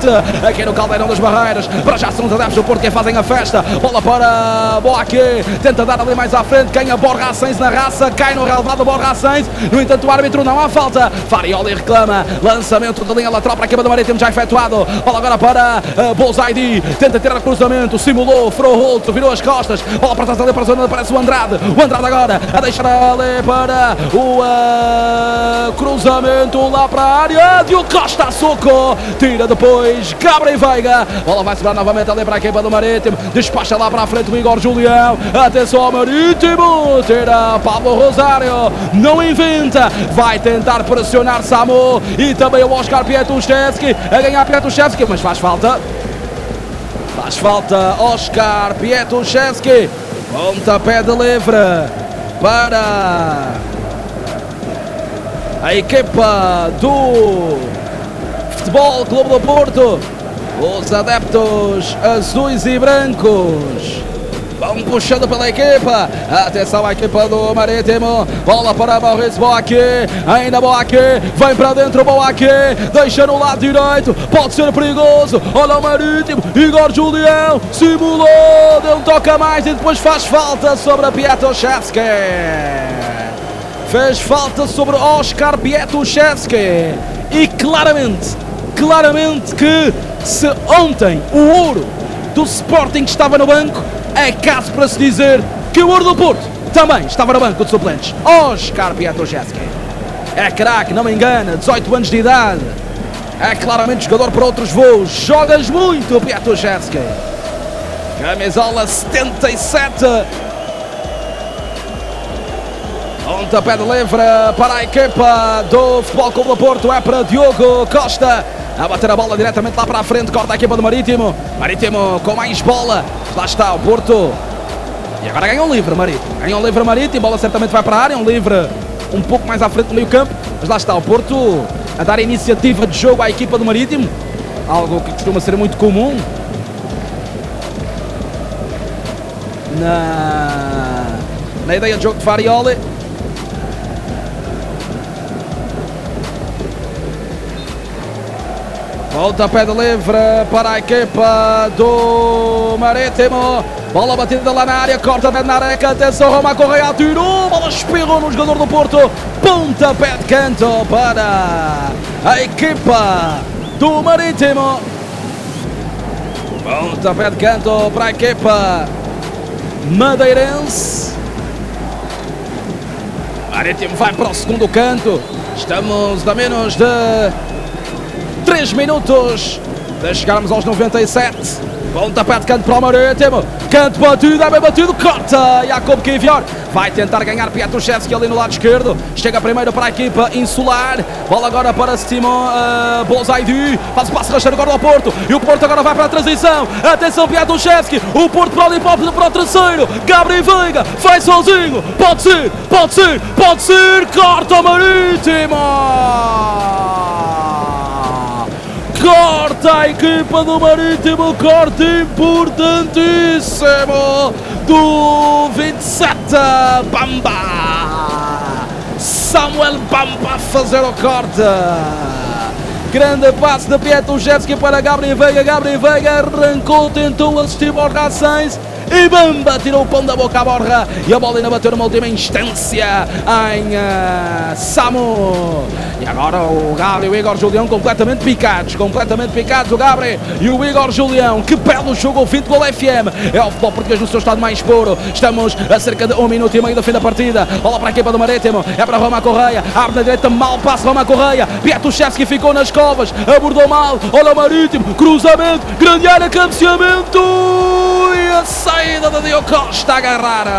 forte aqui no Caldeirão das Barreiras. Para já são os adeptos do Porto que fazem a festa. Bola para Boaque, tenta dar ali mais à frente, ganha Borja Sainz na raça, cai no relevado Borja Sainz. No entanto o árbitro não há falta. Farioli reclama, lançamento da linha lateral para a quebra do Marítimo já efetuado. Bola agora para Bolzaidi, tenta tirar cruzamento, simulou, furou o rosto, virou as costas. Bola para trás ali para a zona, aparece o Andrade. O Andrade agora a deixar ali para o cruzamento lá para a área. Diogo Costa a soco, tira depois Gabriel Veiga. Bola vai sobrar novamente ali para a equipa do Marítimo, despacha lá para a frente o Igor Julião. Atenção ao Marítimo, tira Pablo Rosário, não inventa, vai tentar pressionar Samu e também o Oscar Pietuszewski a ganhar Pietuszewski, mas faz falta Oscar Pietuszewski. Pontapé de livre para a equipa do Futebol Clube do Porto. Os adeptos azuis e brancos vão puxando pela equipa. Atenção à equipa do Marítimo. Bola para Maurício Boaque. Ainda Boaque. Vem para dentro Boaque. Deixa no lado direito. Pode ser perigoso. Olha o Marítimo. Igor Julião. Simulou. Deu um toque a mais e depois faz falta sobre a Pietuszewski. Fez falta sobre Oscar Pietuszewski. E claramente que se ontem o ouro do Sporting estava no banco, é caso para se dizer que o ouro do Porto também estava no banco de suplentes. Oscar Pietuszewski é craque, não me engana, 18 anos de idade, é claramente jogador para outros voos. Jogas muito, Pietuszewski. Camisola 77. Pontapé de livre para a equipa do Futebol Clube do Porto, é para Diogo Costa a bater a bola diretamente lá para a frente, corta a equipa do Marítimo. Marítimo com mais bola, lá está o Porto. E agora ganha um livre Marítimo, bola certamente vai para a área, um livre um pouco mais à frente do meio campo, mas lá está o Porto a dar iniciativa de jogo à equipa do Marítimo, algo que costuma ser muito comum na ideia de jogo de Farioli. Pontapé de livre para a equipa do Marítimo. Bola batida lá na área, corta na areca. Atenção, Roma Correia atirou. Bola espirrou no jogador do Porto. Pontapé de canto para a equipa do Marítimo. Pontapé de canto para a equipa madeirense. Marítimo vai para o segundo canto. Estamos a menos de 3 minutos de chegarmos aos 97. Pontapé de canto para o Marítimo. Canto batido, é bem batido, corta Jacob Kivior. Vai tentar ganhar Pietuszewski ali no lado esquerdo. Chega primeiro para a equipa insular. Bola agora para Simon Bolzaidi. Faz o passo rasteiro agora ao Porto. E o Porto agora vai para a transição. Atenção Pietuszewski. O Porto para ali para o terceiro. Gabriel Veiga vai sozinho. Pode ser. Corta o Marítimo. Corta a equipa do Marítimo, corte importantíssimo do 27, Bamba. Samuel Bamba a fazer o corte. Grande passe de Pietuszewski para Gabriel Veiga. Arrancou, tentou assistir Borja Sainz. E Bamba tirou o pão da boca à Borja. E a bola ainda bateu numa última instância em Samu. E agora o Gabriel e o Igor Julião completamente picados o Gabriel e o Igor Julião. Que belo jogo, o fim de Gol FM. É o futebol português no seu estado mais puro. Estamos a cerca de 1 minuto e meio do fim da partida. Bola para a equipa do Marítimo, é para Roma Correia. Abre na direita, mal passe Roma Correia. Pietuszewski ficou nas covas, abordou mal. Olha o Marítimo, cruzamento, grande área, cabeceamento. E a saída de Diogo Costa a agarrar.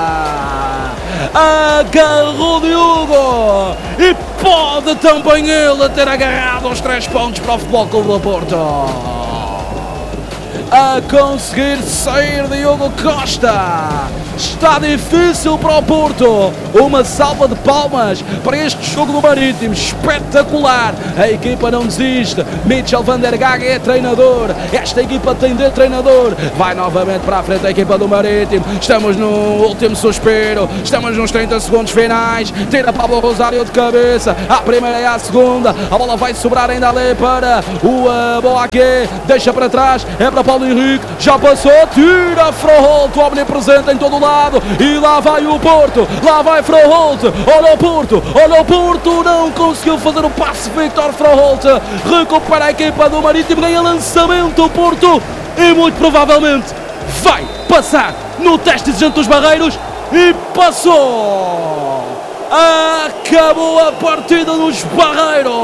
Agarrou Diogo e pode também ele ter agarrado os 3 pontos para o Futebol Clube do Porto. A conseguir sair Diogo Costa está difícil para o Porto. Uma salva de palmas para este jogo do Marítimo, espetacular. A equipa não desiste. Mitchell van der Gaag é treinador. Esta equipa tem de treinador. Vai novamente para a frente a equipa do Marítimo. Estamos no último suspiro. Estamos nos 30 segundos finais. Tira Pablo Rosário de cabeça. À primeira e à segunda. A bola vai sobrar ainda ali para o Boaké. Deixa para trás. É para Paulo Henrique. Já passou. Tira Froholt, omnipresente em todo o lado. E lá vai o Porto. Lá vai Froholt. Olha o Porto. Olha o Porto. Não conseguiu fazer o passe. Victor Froholt recupera a equipa do Marítimo. Ganha lançamento o Porto. E muito provavelmente vai passar no teste exigente dos Barreiros. E passou. Acabou a partida dos Barreiros.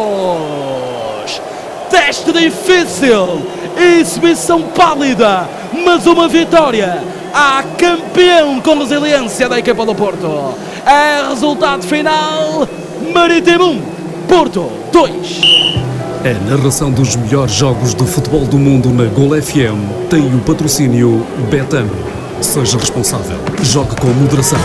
Teste difícil. Exibição pálida. Mas uma vitória. Há campeão com resiliência da equipa do Porto. É resultado final. Marítimo 1, Porto 2. A narração dos melhores jogos de futebol do mundo na Gol FM tem o patrocínio Betano. Seja responsável. Jogue com moderação.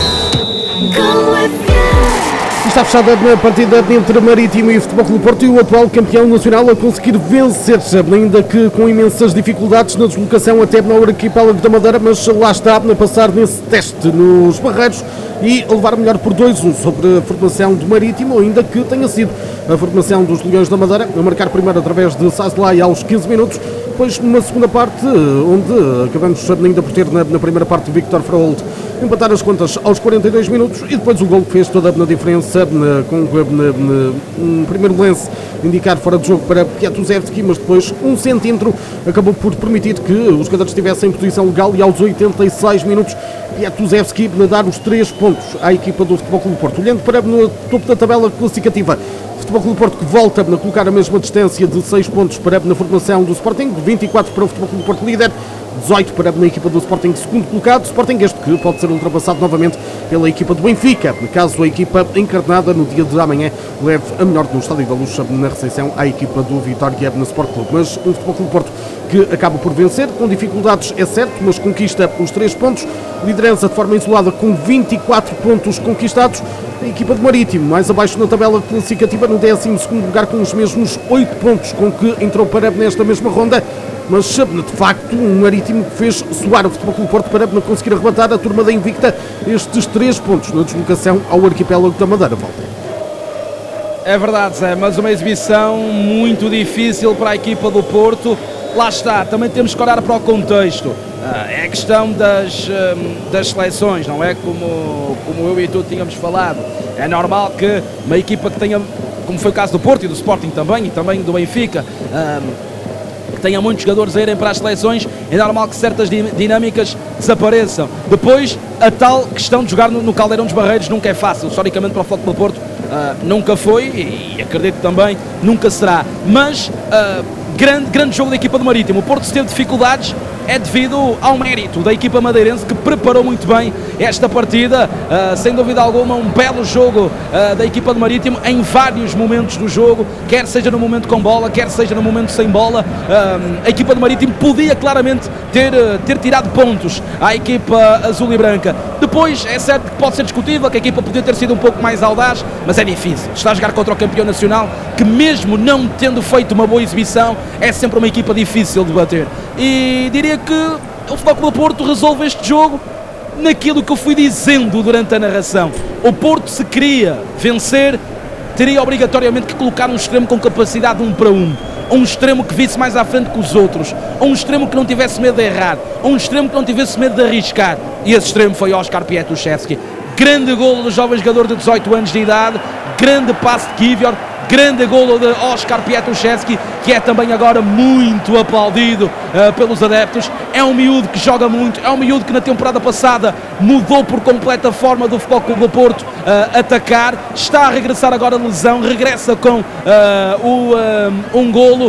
Está fechada a partida entre Marítimo e Futebol Clube Porto e o atual campeão nacional a conseguir vencer, ainda que com imensas dificuldades na deslocação até no arquipélago da Madeira, mas lá está a passar nesse teste nos Barreiros e a levar melhor por 2-1 sobre a formação do Marítimo, ainda que tenha sido a formação dos Leões da Madeira a marcar primeiro através de Sazlai aos 15 minutos, depois numa segunda parte, onde acabamos ainda por ter na primeira parte Victor Froholt empatar as contas aos 42 minutos e depois o gol que fez toda a diferença com um primeiro lance indicar fora de jogo para Piatuzevski, mas depois um centímetro acabou por permitir que os jogadores estivessem em posição legal e aos 86 minutos Piatuzevski dar os 3 pontos à equipa do Futebol Clube Porto. Olhando para no topo da tabela classificativa, Futebol Clube Porto que volta a colocar a mesma distância de 6 pontos para na formação do Sporting, 24 para o Futebol Clube Porto líder, 18 para a equipa do Sporting segundo colocado, Sporting este que pode ser ultrapassado novamente pela equipa do Benfica, caso a equipa encarnada no dia de amanhã leve a melhor no Estádio da Luz na recepção à equipa do Vitória no Sport Clube. Mas o Futebol Clube Porto que acaba por vencer, com dificuldades é certo, mas conquista os 3 pontos, liderança de forma isolada com 24 pontos conquistados. A equipa do Marítimo, mais abaixo na tabela classificativa, no 12º lugar com os mesmos 8 pontos com que entrou para nesta mesma ronda, mas de facto um Marítimo que fez soar o Futebol Clube Porto para conseguir arrebatar a turma da Invicta estes 3 pontos na deslocação ao arquipélago da Madeira. Volta. É verdade, Zé, mas uma exibição muito difícil para a equipa do Porto. Lá está, também temos que olhar para o contexto. É a questão das seleções, não é? Como eu e tu tínhamos falado. É normal que uma equipa que tenha, como foi o caso do Porto e do Sporting também, e também do Benfica, que tenha muitos jogadores a irem para as seleções, é normal que certas dinâmicas desapareçam. Depois, a tal questão de jogar no Caldeirão dos Barreiros nunca é fácil. Historicamente para o Futebol do Porto nunca foi e acredito também nunca será. Mas grande jogo da equipa do Marítimo. O Porto, se teve dificuldades, é devido ao mérito da equipa madeirense que preparou muito bem esta partida, sem dúvida alguma um belo jogo da equipa do Marítimo em vários momentos do jogo, quer seja no momento com bola, quer seja no momento sem bola. A equipa do Marítimo podia claramente ter tirado pontos à equipa azul e branca. Depois é certo que pode ser discutível, que a equipa podia ter sido um pouco mais audaz, mas é difícil. Está a jogar contra o campeão nacional, que mesmo não tendo feito uma boa exibição, é sempre uma equipa difícil de bater. E diria que o Futebol Clube do Porto resolve este jogo naquilo que eu fui dizendo durante a narração. O Porto, se queria vencer, teria obrigatoriamente que colocar um extremo com capacidade 1 para 1. Um extremo que visse mais à frente que os outros. Um extremo que não tivesse medo de errar. Um extremo que não tivesse medo de arriscar. E esse extremo foi Oskar Piatuzevski. Grande golo do jovem jogador de 18 anos de idade. Grande passe de Kivior. Grande golo de Oskar Piatuzevski, que é também agora muito aplaudido pelos adeptos. É um miúdo que joga muito, é um miúdo que na temporada passada mudou por completa a forma do Futebol Clube do Porto atacar. Está a regressar agora de lesão, regressa com um golo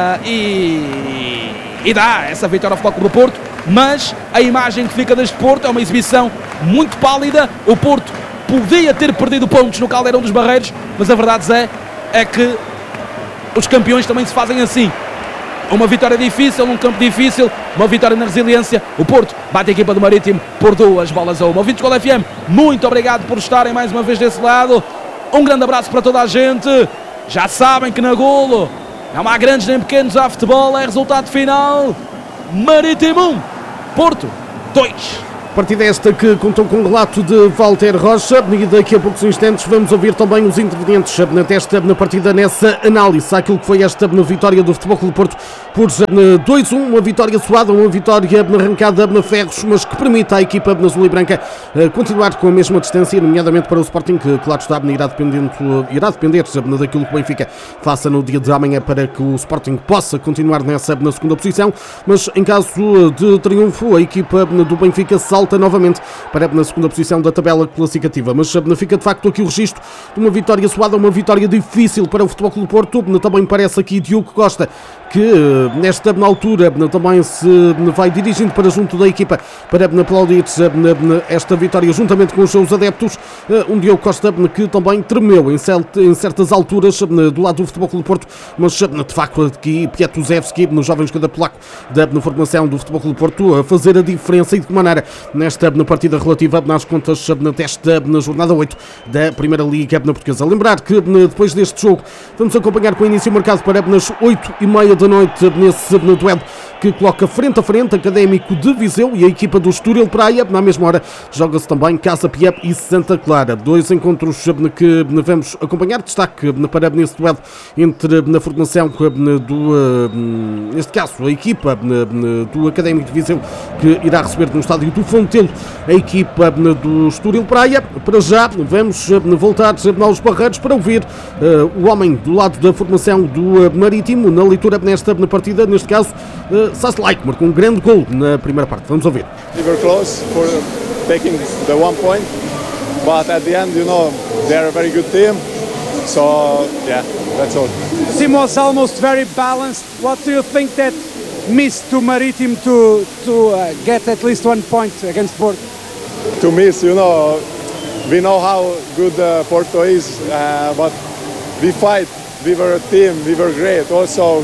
e dá essa vitória ao Futebol Clube do Porto. Mas a imagem que fica deste Porto é uma exibição muito pálida. O Porto podia ter perdido pontos no Caldeirão dos Barreiros, mas a verdade é que os campeões também se fazem assim. Uma vitória difícil, num campo difícil, uma vitória na resiliência. O Porto bate a equipa do Marítimo por 2-1. Ouvintes Gol FM, muito obrigado por estarem mais uma vez desse lado. Um grande abraço para toda a gente. Já sabem que na Golo não há grandes nem pequenos, há futebol, é resultado final. Marítimo 1, Porto 2. Partida esta que contou com o relato de Walter Rocha, e daqui a poucos instantes vamos ouvir também os intervenientes na partida, nessa análise àquilo que foi esta vitória do Futebol Clube do Porto por 2-1, uma vitória suada, uma vitória arrancada na ferros, mas que permite à equipa azul e branca continuar com a mesma distância, nomeadamente para o Sporting, que claro está, irá depender daquilo que o Benfica faça no dia de amanhã para que o Sporting possa continuar na segunda posição, mas em caso de triunfo a equipa do Benfica salta novamente para a segunda posição da tabela classificativa, mas fica de facto aqui o registro de uma vitória suada, uma vitória difícil para o Futebol Clube do Porto. Também parece aqui Diogo Costa que nesta altura também se vai dirigindo para junto da equipa para aplaudir esta vitória juntamente com os seus adeptos. Um Diogo Costa que também tremeu em certas alturas do lado do Futebol Clube do Porto, mas de facto aqui Piatuzewski, no jovem jogador polaco da formação do Futebol Clube do Porto, a fazer a diferença e de que maneira nesta partida relativa nas contas desta jornada 8 da Primeira Liga Portuguesa. Lembrar que depois deste jogo vamos acompanhar com o início marcado para nas 8h30 da noite nesse duelo que coloca frente a frente Académico de Viseu e a equipa do Estoril Praia. Na mesma hora joga-se também Casa Pia e Santa Clara. Dois encontros que vamos acompanhar. Destaque para nesse duelo entre a formação neste caso a equipa do Académico de Viseu, que irá receber no estádio do Fontelo a equipa do Estoril Praia. Para já vamos voltar aos Barreiros para ouvir o homem do lado da formação do Marítimo na leitura nesta partida, neste caso Saslai, marcou um grande gol na primeira parte. Vamos ouvir. We were close for taking the 1 point, but at the end, they are a very good team. So yeah, that's all. The team was almost very balanced. What do you think that missed to Marítimo to get at least 1 point against Porto? To miss, we know how good Porto is, but we fight. We were a team. We were great. Also,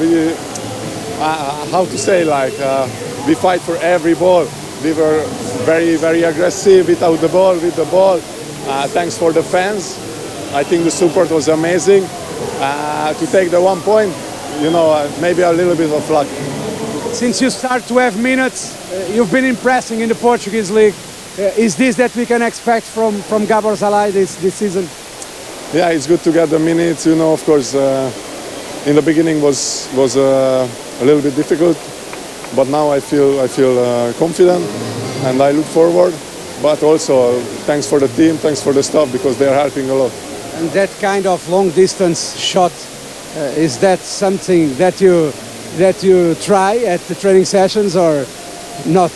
how to say, we fight for every ball. We were very, very aggressive without the ball, with the ball. Thanks for the fans. I think the support was amazing. To take the 1 point, maybe a little bit of luck. Since you start to have minutes, you've been impressing in the Portuguese league. Is this that we can expect from Gabor Zalai this season? Yeah, it's good to get the minutes. Of course, in the beginning was a little bit difficult, but now I feel confident and I look forward. But also, thanks for the team, thanks for the staff, because they are helping a lot. And that kind of long distance shot, is that something that you try at the training sessions or not?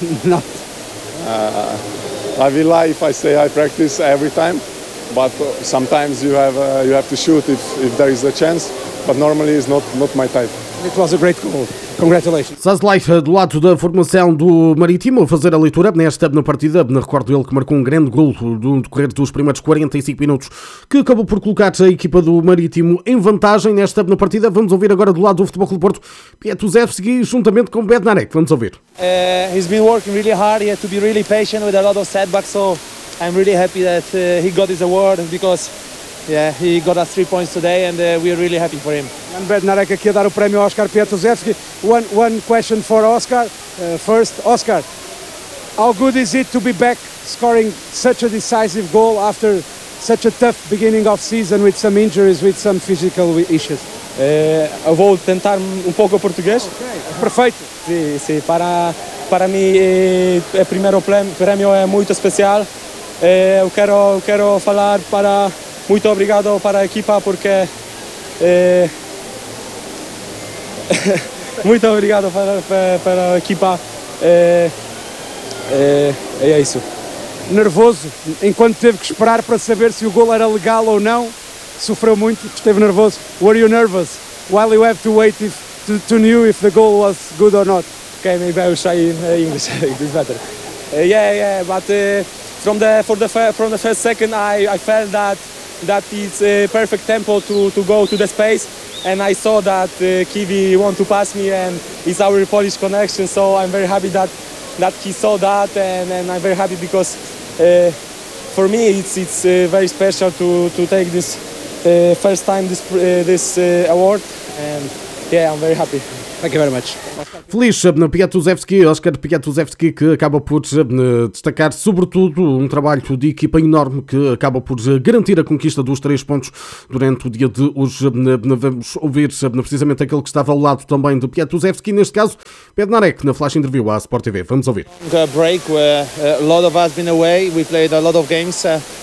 I will lie if I say I practice every time, but sometimes you have to shoot if there is a chance. But normally it's not my type. It was a great goal. Congratulations. Saslai, do lado da formação do Marítimo, a fazer a leitura nesta partida. Recordo ele que marcou um grande gol no decorrer dos primeiros 45 minutos, que acabou por colocar a equipa do Marítimo em vantagem nesta partida. Vamos ouvir agora do lado do Futebol Clube do Porto, Piatuzewski, juntamente com Bednarek. Vamos ouvir. He's been working really hard. He had to be really patient with a lot of setbacks. So I'm really happy that he got his award, because he got us 3 points today, and we are really happy for him. And Bednarek aqui a dar o prémio ao Oscar Piatuzewski. One question for Oscar. First, Oscar, how good is it to be back scoring such a decisive goal after such a tough beginning of season with some injuries, with some physical issues? Eu vou tentar pouco português. Okay. Perfeito. Sim. Para mim, o primeiro prêmio é muito especial. Eu quero falar muito obrigado para a equipa, porque muito obrigado para a equipa. É isso. Nervoso, enquanto teve que esperar para saber se o gol era legal ou não, sofreu muito, esteve nervoso. Were you nervous while you have to wait to know if the goal was good or not? Okay, maybe I will try in English. It's better. But from the first second, I felt that it's a perfect tempo to go to the space. and I saw that Kiwi want to pass me, and it's our Polish connection. So I'm very happy that he saw that, and I'm very happy because for me it's very special to take this first time this award, and yeah, I'm very happy. Thank you very much. Feliz Piatuzewski, Oscar Piatuzewski, que acaba por destacar sobretudo um trabalho de equipa enorme que acaba por garantir a conquista dos 3 pontos durante o dia de hoje. Vamos ouvir precisamente aquele que estava ao lado também de Piatuzewski, neste caso Bednarek, na flash interview à Sport TV. Vamos ouvir. Break where a lot of us been away. We played a lot of games.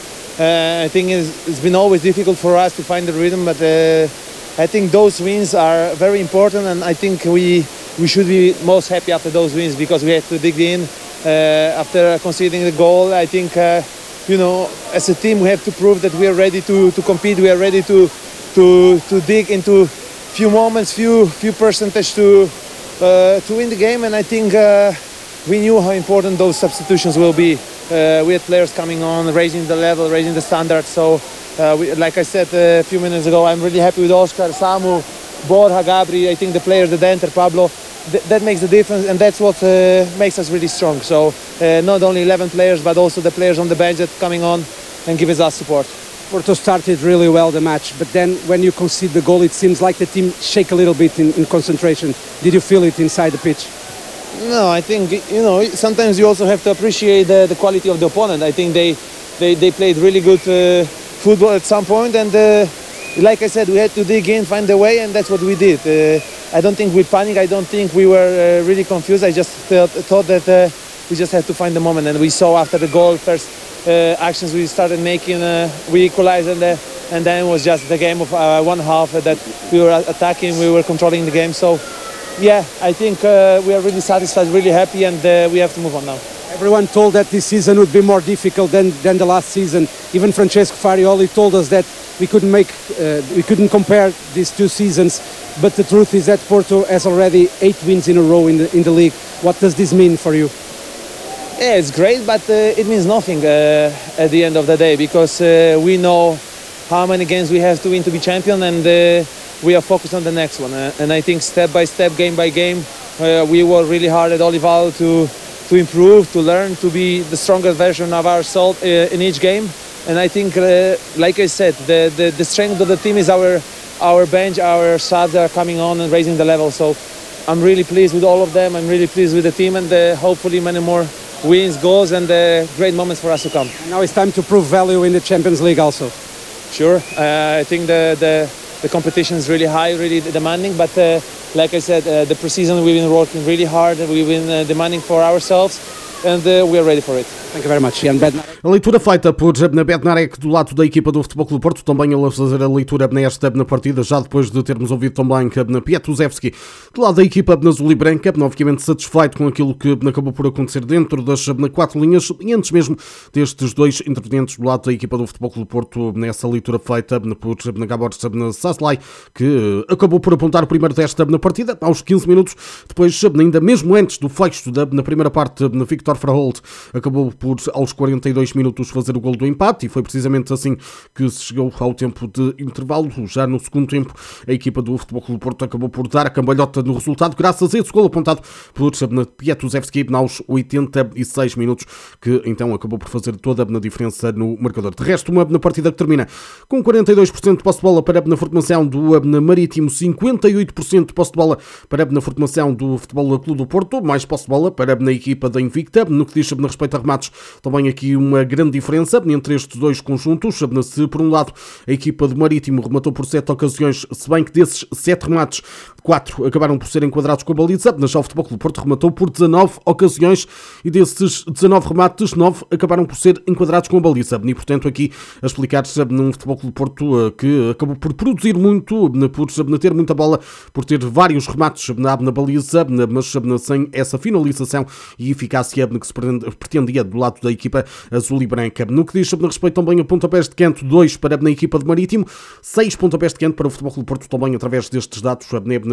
I think it's been always difficult for us to find the rhythm, but I think those wins are very important, and I think we should be most happy after those wins because we had to dig in after conceding the goal. I think as a team we have to prove that we are ready to compete. We are ready to dig into few moments, few percentage to win the game, and I think we knew how important those substitutions will be. We had players coming on, raising the level, raising the standard. So like I said a few minutes ago, I'm really happy with Oscar, Samu, Borja, Gabri. I think the players that enter, Pablo, that makes the difference, and that's what makes us really strong. So not only 11 players, but also the players on the bench that coming on and giving us support. Porto started really well the match, but then when you concede the goal, it seems like the team shake a little bit in concentration. Did you feel it inside the pitch? No, I think sometimes you also have to appreciate the quality of the opponent. I think they played really good football at some point, and like I said, we had to dig in, find a way, and that's what we did. I don't think we panicked. I don't think we were really confused. I just thought that we just had to find the moment, and we saw after the goal first actions we started making, we equalized, and then it was just the game of one half that we were attacking, we were controlling the game. So yeah, I think we are really satisfied, really happy, and we have to move on now. Everyone told that this season would be more difficult than the last season. Even Francesco Farioli told us that we couldn't compare these 2 seasons. But the truth is that Porto has already 8 wins in a row in the league. What does this mean for you? Yeah, it's great, but it means nothing at the end of the day, because we know how many games we have to win to be champion, and we are focused on the next one. And I think step by step, game by game, we work really hard at Olivalo to improve, to learn, to be the strongest version of ourselves in each game. And I think, like I said, the strength of the team is our bench, our subs are coming on and raising the level. So I'm really pleased with all of them. I'm really pleased with the team, and hopefully many more wins, goals, and great moments for us to come. And now it's time to prove value in the Champions League also. Sure, I think the competition is really high, really demanding, but like I said, the pre-season we've been working really hard, we've been demanding for ourselves, and we are ready for it. Thank you very much, Ian Bednarek. A leitura feita por Bednarek do lado da equipa do Futebol Clube Porto, também ele a fazer a leitura nesta partida, já depois de termos ouvido também Piatuzewski do lado da equipa azul e branca, obviamente satisfeito com aquilo que acabou por acontecer dentro das 4 linhas, e antes mesmo destes 2 intervenientes do lado da equipa do Futebol Clube Porto, nessa leitura feita por Gabor Sazlai, que acabou por apontar o primeiro desta partida, aos 15 minutos, depois, ainda mesmo antes do fecho na primeira parte, Victor Fraholt acabou por, aos 42 minutos, fazer o golo do empate, e foi precisamente assim que se chegou ao tempo de intervalo. Já no segundo tempo, a equipa do Futebol Clube Porto acabou por dar a cambalhota no resultado, graças a esse golo apontado por Piatuzewski aos 86 minutos, que então acabou por fazer toda a diferença no marcador. De resto, uma partida que termina com 42% de posse de bola para a formação do Marítimo, 58% de posse de bola para a formação do Futebol Clube do Porto, mais posse de bola para a equipa da Invicta. No que diz respeito a remates, também aqui uma grande diferença entre estes 2 conjuntos. Se por um lado a equipa do Marítimo rematou por 7 ocasiões, se bem que desses 7 remates, 4 acabaram por ser enquadrados com a baliza, já o Futebol Clube Porto rematou por 19 ocasiões, e desses 19 remates, 9 acabaram por ser enquadrados com a baliza. E portanto aqui a explicar-se num Futebol Clube Porto que acabou por produzir muito, por ter muita bola, por ter vários remates na baliza, mas sem essa finalização e eficácia que se pretendia do lado da equipa azul e branca. No que diz respeito também a pontapés de canto, 2 para a equipa de Marítimo, 6 pontapés de canto para o Futebol Clube Porto, também através destes dados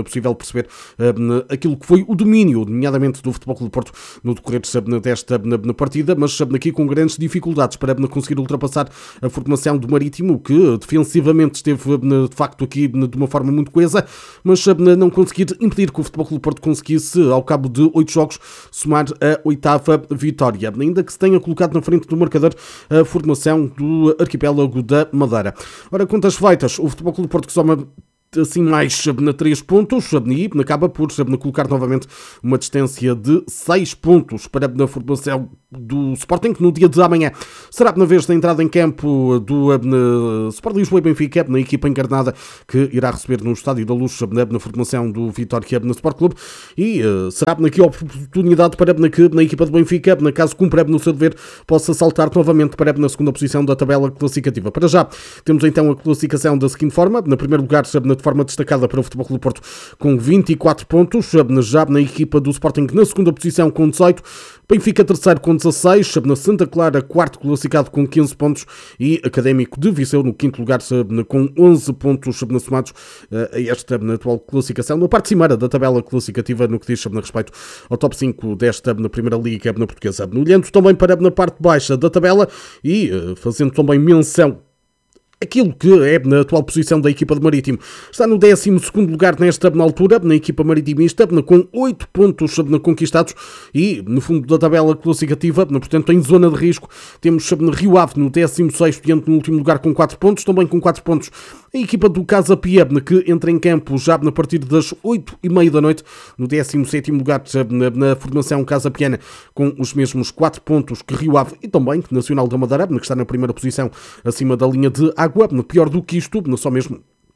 possível perceber aquilo que foi o domínio, nomeadamente do Futebol Clube do Porto, no decorrer desta partida, mas aqui com grandes dificuldades para conseguir ultrapassar a formação do Marítimo, que defensivamente esteve de facto aqui de uma forma muito coesa, mas não conseguir impedir que o Futebol Clube do Porto conseguisse, ao cabo de 8 jogos, somar a 8ª vitória, ainda que se tenha colocado na frente do marcador a formação do arquipélago da Madeira. Ora, contas feitas, o Futebol Clube do Porto que soma assim mais 3 pontos e acaba por colocar novamente uma distância de 6 pontos para a formação do Sporting, que no dia de amanhã será na vez da entrada em campo do Sport Lisboa e Benfica, na equipa encarnada que irá receber no Estádio da Luz na formação do Vitória no Sport Clube, e será aqui a oportunidade para que na equipa do Benfica, na caso cumpra no seu dever, possa saltar novamente para na segunda posição da tabela classificativa. Para já temos então a classificação da seguinte forma: na primeiro lugar, de forma destacada para o Futebol Clube do Porto, com 24 pontos, já na equipa do Sporting na segunda posição com 18, Benfica terceiro com 16, na Santa Clara quarto classificado com 15 pontos e Académico de Viseu no quinto lugar com 11 pontos somados a esta atual classificação, na parte cimeira da tabela classificativa no que diz respeito ao top 5 desta na Primeira Liga portuguesa. Olhando também para na parte baixa da tabela e fazendo também menção aquilo que é na atual posição da equipa do Marítimo, está no 12º lugar nesta altura, na equipa maritimista, com 8 pontos conquistados e no fundo da tabela classificativa, portanto em zona de risco, temos Rio Ave no 16º diante no último lugar com 4 pontos, também com 4 pontos a equipa do Casa Pia, que entra em campo já a partir das 8h30 da noite, no 17º lugar na formação Casa Piana, com os mesmos 4 pontos que Rio Ave e também Nacional da Madeira, que está na primeira posição acima da linha de água. Pior do que isto, só mesmo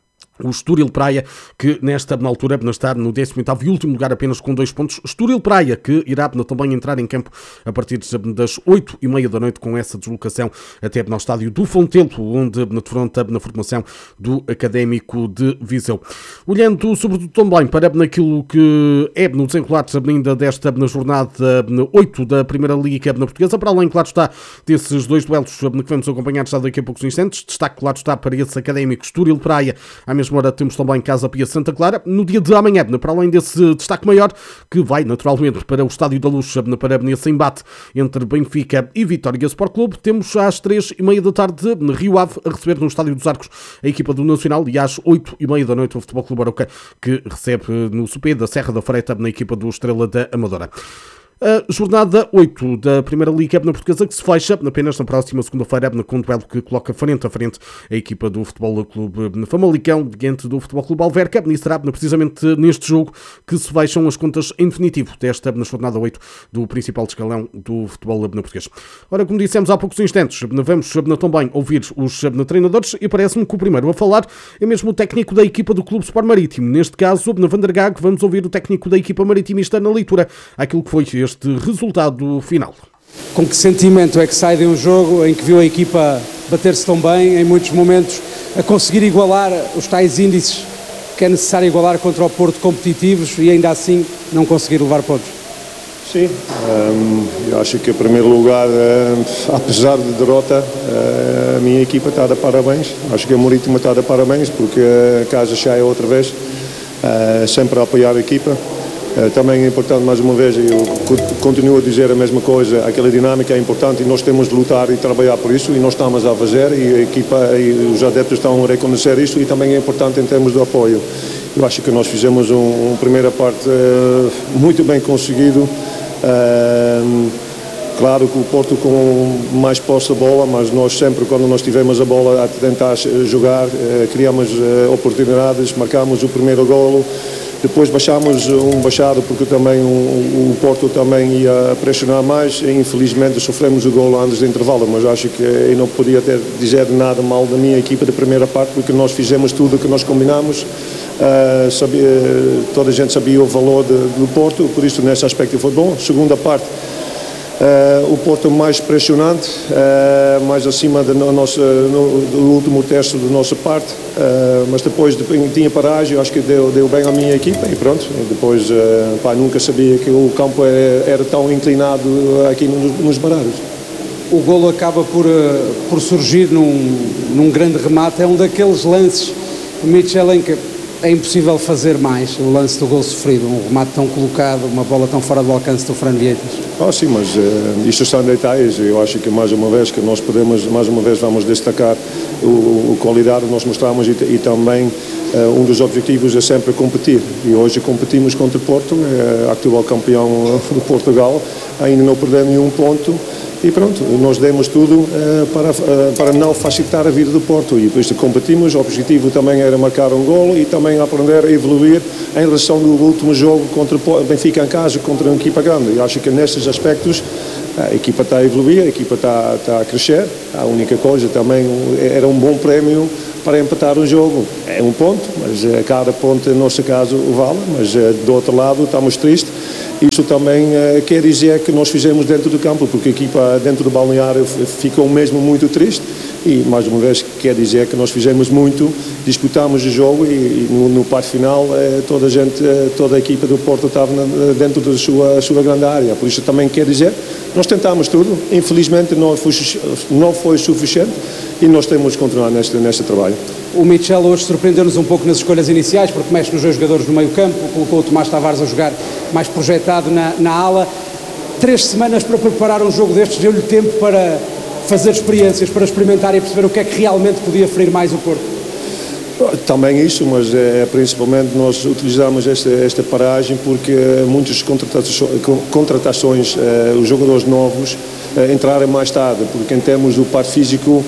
o Estoril Praia, que nesta altura está no 18º e último lugar apenas com 2 pontos. Estoril Praia, que irá também entrar em campo a partir das 8h30 da noite, com essa deslocação até no estádio do Fontelo, onde defronta na formação do Académico de Viseu. Olhando sobretudo também para aquilo que é no desenrolar ainda desta na jornada 8 da Primeira Liga portuguesa, para além, claro está, desses dois duelos que vamos acompanhar já daqui a poucos instantes, destaque, claro está, para esse Académico Estoril Praia, à mesma hora temos também Casa Pia Santa Clara. No dia de amanhã, para além desse destaque maior, que vai naturalmente para o Estádio da Luz, para esse embate entre Benfica e Vitória Sport Clube, temos às 3h30 da tarde Rio Ave a receber no Estádio dos Arcos a equipa do Nacional, e às 8h30 da noite o Futebol Clube Arouca, que recebe no Sopé da Serra da Freita na equipa do Estrela da Amadora. A jornada 8 da Primeira Liga portuguesa, que se fecha apenas na próxima segunda-feira com um duelo que coloca frente a frente a equipa do Futebol Clube Famalicão diante do Futebol Clube Alverca, e será precisamente neste jogo que se fecham as contas em definitivo desta na jornada 8 do principal escalão do futebol português. Ora, como dissemos há poucos instantes, vamos também ouvir os treinadores, e parece-me que o primeiro a falar é mesmo o técnico da equipa do Clube Sport Marítimo. Neste caso, na Vandergaag, vamos ouvir o técnico da equipa maritimista na leitura àquilo que foi este resultado final. Com que sentimento é que sai de um jogo em que viu a equipa bater-se tão bem, em muitos momentos, a conseguir igualar os tais índices que é necessário igualar contra o Porto competitivos e ainda assim não conseguir levar pontos? Sim, eu acho que em primeiro lugar, apesar de derrota, a minha equipa está a dar parabéns. Acho que a Marítimo está a dar parabéns, porque a casa cheia outra vez, sempre a apoiar a equipa. Também é importante, mais uma vez, eu continuo a dizer a mesma coisa, aquela dinâmica é importante e nós temos de lutar e trabalhar por isso, e nós estamos a fazer, e a equipa e os adeptos estão a reconhecer isso, e também é importante em termos de apoio. Eu acho que nós fizemos uma primeira parte muito bem conseguido. Claro que o Porto com mais posse de bola, mas nós sempre, quando nós tivemos a bola a tentar jogar, criamos oportunidades, marcámos o primeiro golo. Depois baixámos baixado porque também o Porto também ia pressionar mais, e infelizmente sofremos o golo antes do intervalo, mas acho que eu não podia ter dizer nada mal da minha equipa da primeira parte, porque nós fizemos tudo o que nós combinámos, toda a gente sabia o valor do Porto, por isso nesse aspecto foi bom. Segunda parte, o Porto mais pressionante, mais acima do último terço da nossa parte, mas depois tinha paragem, eu acho que deu bem à minha equipa, e pronto. E depois nunca sabia que o campo era tão inclinado aqui nos baralhos. O golo acaba por surgir num grande remate, é um daqueles lances, Mitchell, em que é impossível fazer mais. O lance do gol sofrido, um remate tão colocado, uma bola tão fora do alcance do Fran Vieites. Sim, mas isto são detalhes. Eu acho que mais uma vez vamos destacar a qualidade que nós mostramos e também um dos objetivos é sempre competir. E hoje competimos contra o Porto, atual campeão de Portugal, ainda não perdemos nenhum ponto. E pronto, nós demos tudo para não facilitar a vida do Porto e por isso competimos. O objetivo também era marcar um golo e também aprender a evoluir em relação do último jogo contra o Benfica em casa, contra uma equipa grande. E acho que nesses aspectos a equipa está a evoluir, a equipa está a crescer. A única coisa também era um bom prémio para empatar um jogo. É um ponto, mas cada ponto, no nosso caso, vale. Mas do outro lado, estamos tristes. Isso também quer dizer que nós fizemos dentro do campo, porque a equipa dentro do balneário ficou mesmo muito triste. E, mais uma vez, quer dizer que nós fizemos muito, disputámos o jogo e no parte final toda a equipa do Porto estava dentro da sua grande área. Por isso também quer dizer, nós tentámos tudo, infelizmente não foi suficiente e nós temos de continuar neste trabalho. O Michel hoje surpreendeu-nos um pouco nas escolhas iniciais, porque mexe nos dois jogadores no meio campo, colocou o Tomás Tavares a jogar mais projetado na ala. 3 semanas para preparar um jogo destes, deu-lhe tempo para fazer experiências, para experimentar e perceber o que é que realmente podia ferir mais o Porto? Também isso, mas principalmente nós utilizamos esta paragem porque muitas contratações, os jogadores novos entraram mais tarde, porque em termos do parte físico,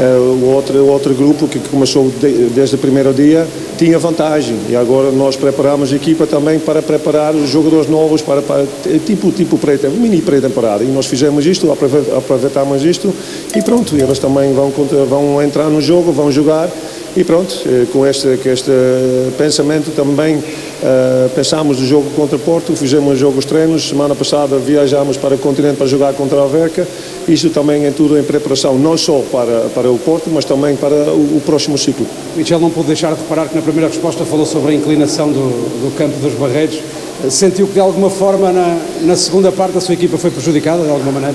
o outro grupo que começou desde o primeiro dia tinha vantagem e agora nós preparamos a equipa também para preparar os jogadores novos para tipo pré, mini pré-temporada, e nós fizemos isto, aproveitamos isto e pronto, eles também vão entrar no jogo, vão jogar. E pronto, com este pensamento também pensámos no jogo contra o Porto, fizemos jogos treinos, semana passada viajámos para o continente para jogar contra a Alverca, isto também é tudo em preparação, não só para o Porto, mas também para o próximo ciclo. Michel não pôde deixar de reparar que na primeira resposta falou sobre a inclinação do campo dos Barreiros. Sentiu que de alguma forma na segunda parte a sua equipa foi prejudicada de alguma maneira?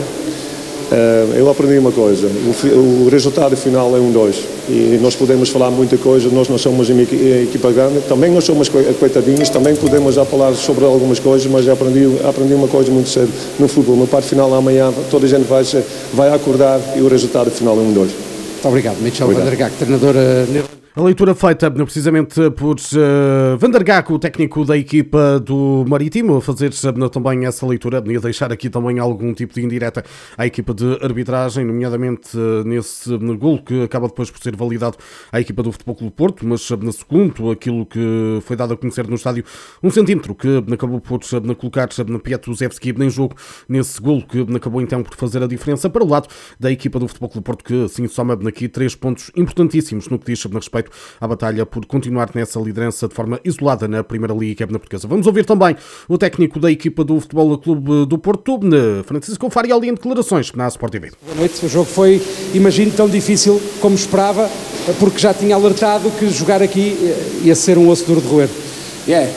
Eu aprendi uma coisa, o resultado final é 1-2 e nós podemos falar muita coisa, nós não somos uma equipa grande, também nós somos coitadinhos, também podemos já falar sobre algumas coisas, mas aprendi uma coisa muito cedo no futebol, no parte final amanhã toda a gente vai acordar e o resultado final é 1-2. Muito obrigado, Michel Van der Gaag, treinador. A leitura feita precisamente por Van der Gaag, o técnico da equipa do Marítimo, a fazer também essa leitura e a deixar aqui também algum tipo de indireta à equipa de arbitragem, nomeadamente nesse golo que acaba depois por ser validado à equipa do Futebol Clube Porto, mas na segundo, aquilo que foi dado a conhecer no estádio, 1 centímetro que acabou por colocar Piatusevski em jogo nesse golo que acabou então por fazer a diferença para o lado da equipa do Futebol Clube Porto, que assim soma aqui 3 pontos importantíssimos no que diz a respeito à batalha por continuar nessa liderança de forma isolada na Primeira Liga na Portuguesa. Vamos ouvir também o técnico da equipa do Futebol Clube do Porto, Francisco Farioli, em declarações na Sport TV. Boa noite. O jogo foi, imagino, tão difícil como esperava, porque já tinha alertado que jogar aqui ia ser um osso duro de roer. Yeah,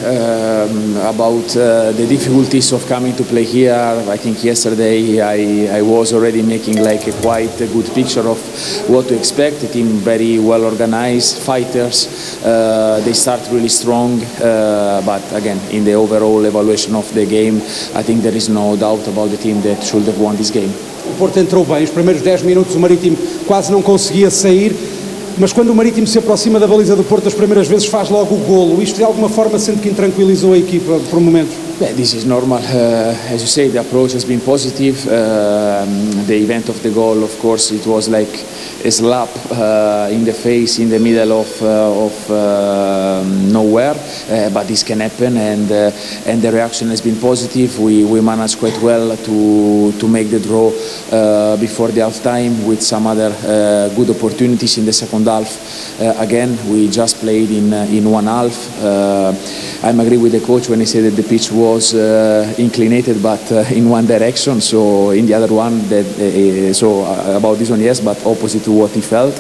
about the difficulties of coming to play here, I think yesterday I was already making like a quite a good picture of what to expect. The team very well organized, fighters, they start really strong, but again, in the overall evaluation of the game, I think there is no doubt about the team that should have won this game. O Porto entrou bem, os primeiros 10 minutos o Marítimo quase não conseguia sair, mas quando o Marítimo se aproxima da baliza do Porto as primeiras vezes faz logo o golo. Isto de alguma forma sente que intranquilizou a equipa por momentos? Yeah, this is normal. As you say, the approach has been positive. The event of the goal, of course, it was like a slap in the face in the middle of nowhere, but this can happen, and the reaction has been positive. We managed quite well to make the draw before the half time with some other good opportunities in the second half. Again, we just played in one half. I agree with the coach when he said that the pitch was inclinated, but in one direction. So in the other one, about this one, yes, but opposite to what he felt,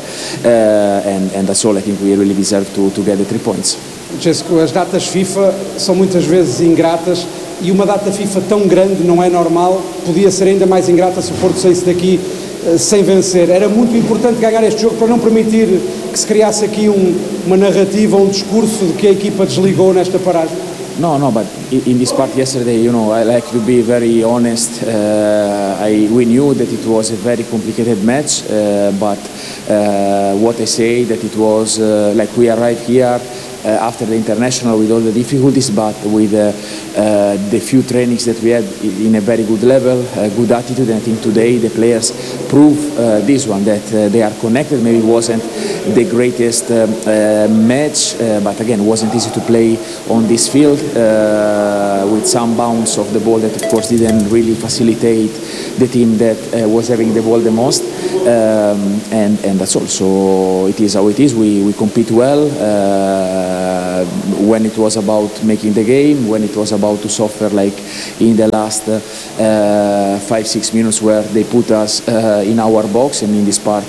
and that's all. I think we really deserve to get the 3 points. Francesco, as datas FIFA são muitas vezes ingratas e uma data FIFA tão grande não é normal. Podia ser ainda mais ingrata se o Porto saísse daqui sem vencer. Era muito importante ganhar este jogo para não permitir que se criasse aqui uma narrativa, um discurso de que a equipa desligou nesta paragem. No, but in this part yesterday, I like to be very honest. We knew that it was a very complicated match, but what I say that it was like we arrived here after the international with all the difficulties, but with the few trainings that we had in a very good level, good attitude, and I think today the players prove this one, that they are connected. Maybe it wasn't the greatest match, but again, it wasn't easy to play on this field with some bounce of the ball that of course didn't really facilitate the team that was having the ball the most, and that's all. So it is how it is. We compete well. When it was about making the game, when it was about to suffer like in the last 5-6 minutes where they put us in our box, and in this part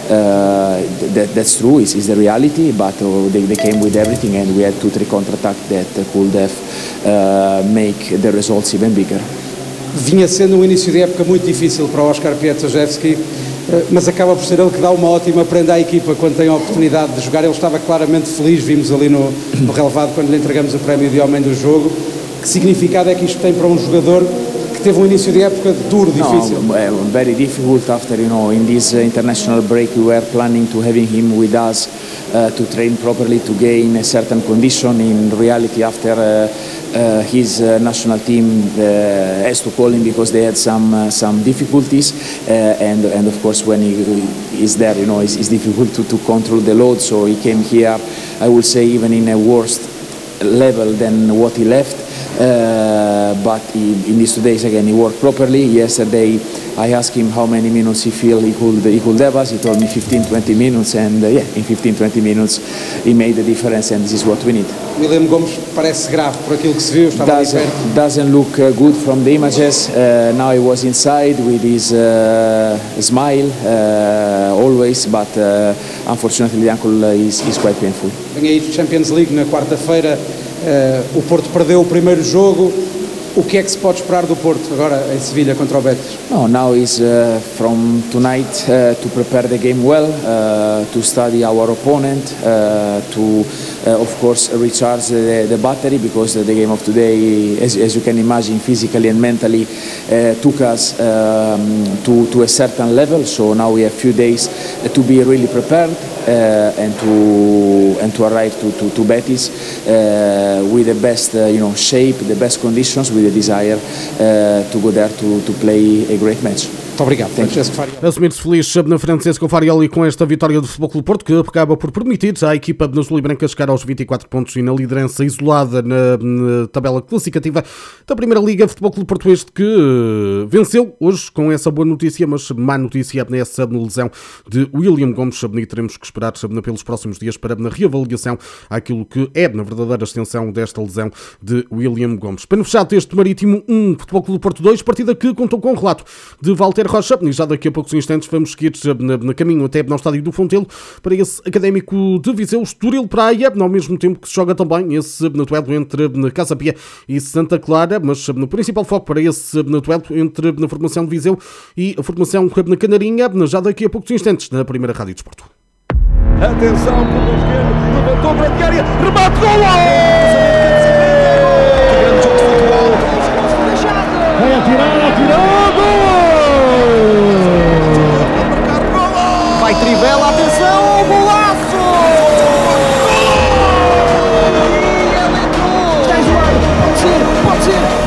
that's true, is the reality, but they came with everything, and we had 2-3 counter-attack that could have make the results even bigger. Vinha sendo um início de época muito difícil para o Oskar Pietruszewski, mas acaba por ser ele que dá uma ótima prenda à equipa quando tem a oportunidade de jogar. Ele estava claramente feliz, vimos ali no relevado quando lhe entregamos o prémio de homem do jogo. Que significado é que isto tem para um jogador que teve um início de época duro, difícil? No, very difficult after, in this international break we were planning to having him with us to train properly, to gain a certain condition. In reality, after his national team has to call him because they had some difficulties, and of course when he is there, it's difficult to control the load. So he came here, I would say, even in a worse level than what he left. But in these 2 days again he worked properly. Yesterday I asked him how many minutes he feel he could have us. He told me 15-20 minutes, and in 15-20 minutes he made the difference, and this is what we need. William Gomes parece grave por aquilo que se viu, estava ali perto. Doesn't look good from the images. Now he was inside with his smile always, but unfortunately the ankle is quite painful. Vem aí Champions League na quarta-feira. O Porto perdeu o primeiro jogo. O que é que se pode esperar do Porto agora em Sevilha contra o Betis? No, now is from tonight to prepare the game well, to study our opponent, to of course recharge the battery, because the game of today, as you can imagine, physically and mentally took us to a certain level. So now we have a few days to be really prepared and to arrive to Betis with the best shape, the best conditions, with the desire to go there to play a great match. Muito obrigado. Assumir-se feliz na Francesco Farioli com esta vitória do Futebol Clube Porto, que acaba por permitir à equipa de azul e branca chegar aos 24 pontos e na liderança isolada na tabela classificativa da Primeira Liga. Futebol Clube Porto este que venceu hoje com essa boa notícia, mas má notícia nessa lesão de William Gomes. E teremos que esperar pelos próximos dias para a reavaliação àquilo que é na verdadeira extensão desta lesão de William Gomes. Para fechar este Marítimo 1, Futebol Clube Porto 2, partida que contou com o relato de Walter Rocha, e já daqui a poucos instantes vamos seguir na caminho até ao estádio do Fontelo para esse Académico de Viseu, Estoril Praia, ao mesmo tempo que se joga também esse duelo entre Casa Pia e Santa Clara, mas no principal foco para esse duelo entre a formação de Viseu e a formação na Canarinha, já daqui a poucos instantes na primeira Rádio Desporto. Atenção, pelo esquerdo, levantou para a área, remate, golo! Vai atirar, gol! Vai Trivela,